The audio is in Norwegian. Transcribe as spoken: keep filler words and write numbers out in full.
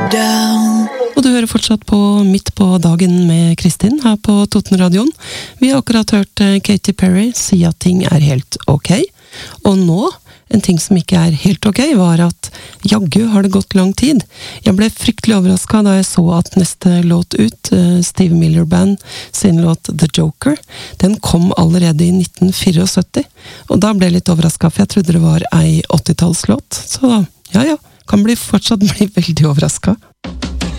Og du hører fortsatt på Midt på dagen med Kristin her på Totenradioen. Vi har akkurat hørt Katy Perry si at ting er helt ok. Og nå, en ting som ikke er helt ok, var at jaggu har det gått lang tid. Jeg ble fryktelig overrasket da jeg så at neste låt ut, Steve Miller Band sin låt The Joker, den kom allerede i nitten syttifire. Og da ble jeg litt overrasket, for jeg trodde det var ei åttitallslåt. Så ja, ja, kan bli, fortsatt bli veldig overrasket.